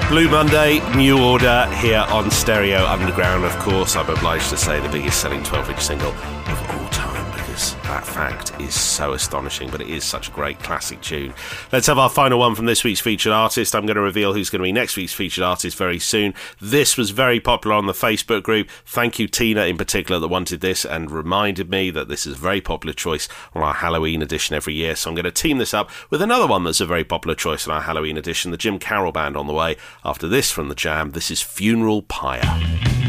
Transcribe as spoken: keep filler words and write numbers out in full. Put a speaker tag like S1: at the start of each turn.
S1: Blue Monday, New Order here on Stereo Underground. Of course, I'm obliged to say the biggest selling twelve-inch single of all time, because that fact is so astonishing, but it is such a great classic tune. Let's have our final one from this week's featured artist. I'm going to reveal who's going to be next week's featured artist very soon. This was very popular on the Facebook group. Thank you, Tina, in particular, that wanted this and reminded me that this is a very popular choice on our Halloween edition every year. So I'm going to team this up with another one that's a very popular choice on our Halloween edition, the Jim Carroll Band on the way. After this from The Jam, this is Funeral Pyre.